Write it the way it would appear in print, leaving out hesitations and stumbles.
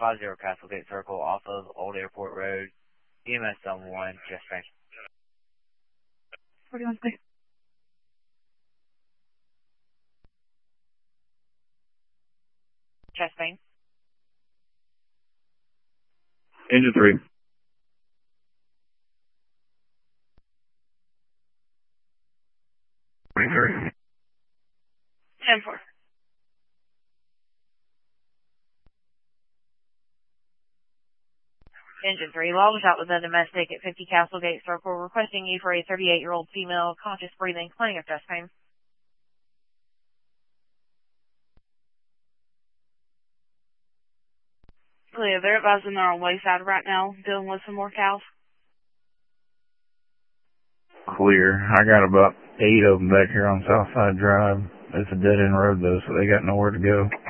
50 Castlegate Circle off of Old Airport Road, EMS someone, chest pain. 41, clear. Chest pain. Engine 3. Sorry. 10-4. Engine 3, Law was out with a domestic at 50 Castlegate Circle, requesting you for a 38-year-old female, conscious breathing, claiming of chest pain. Clear. They're advising they're on Wayside right now, dealing with some more cows. Clear. I got about 8 of them back here on Southside Drive. It's a dead-end road, though, so they got nowhere to go.